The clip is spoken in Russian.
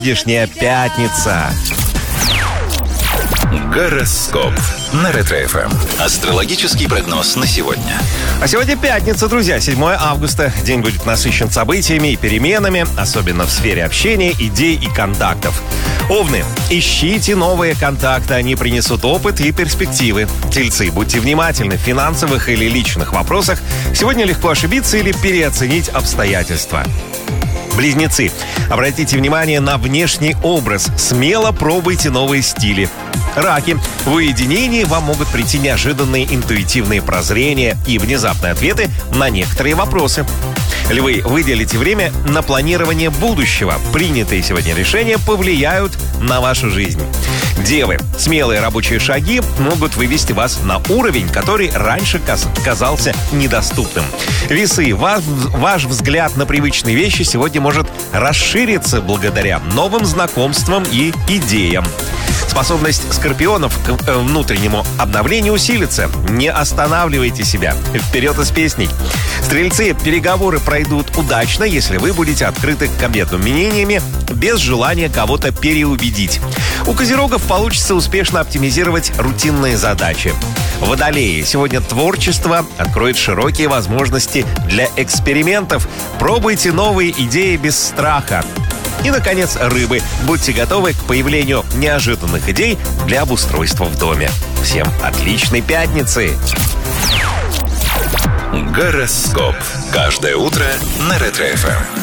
сегодняшняя пятница. Гороскоп на Ретро-ФМ. Астрологический прогноз на сегодня. А сегодня пятница, друзья, 7 августа. День будет насыщен событиями и переменами, особенно в сфере общения, идей и контактов. Овны, ищите новые контакты, они принесут опыт и перспективы. Тельцы, будьте внимательны в финансовых или личных вопросах. Сегодня легко ошибиться или переоценить обстоятельства. Близнецы, обратите внимание на внешний образ. Смело пробуйте новые стили. Раки, в уединении вам могут прийти неожиданные интуитивные прозрения и внезапные ответы на некоторые вопросы. Львы, выделите время на планирование будущего. Принятые сегодня решения повлияют на вашу жизнь. Девы, смелые рабочие шаги могут вывести вас на уровень, который раньше казался недоступным. Весы, ваш взгляд на привычные вещи сегодня может расшириться благодаря новым знакомствам и идеям. Способность скорпионов к внутреннему обновлению усилится. Не останавливайте себя. Вперед из песней. Стрельцы, переговоры пройдут удачно, если вы будете открыты к обмену мнениями без желания кого-то переубедить. У козерогов получится успешно оптимизировать рутинные задачи. Водолеи, сегодня творчество откроет широкие возможности для экспериментов. Пробуйте новые идеи без страха. И, наконец, рыбы. Будьте готовы к появлению неожиданных идей для обустройства в доме. Всем отличной пятницы! Гороскоп. Каждое утро на Ретро-ФМ.